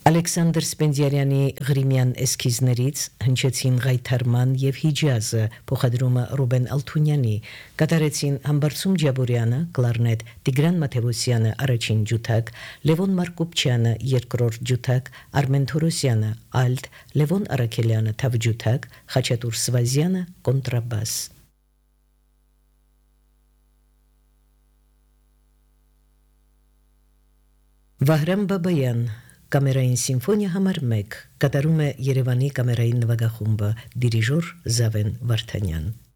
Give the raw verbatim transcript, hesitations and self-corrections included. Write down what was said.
Ալեքսանդր Սպենդիարյանի Ղրիմյան էսքիզներից հնչեցին Ղայթարման եւ Հիջազը, փոխադրումը Ռուբեն Ալթունյանի, կատարեցին Համբարձում Ջաբուրյանը, կլարնետ, Տիգրան Մաթևոսյանը, առաջին ջութակ, Լևոն Մարկոպչյանը, երկրորդ ջութակ, Արմեն Թորոսյանը, ալտ, Լևոն Արաքելյանը, թավջութակ, Խաչատուր Սվազյանը, կոնտրաբաս։ Վահրամ Բաբայան, Կամերային սիմֆոնիա համար մեկ, կատարում է Երևանի կամերային նվագախումբը, դիրիժոր Զավեն Վարդանյան։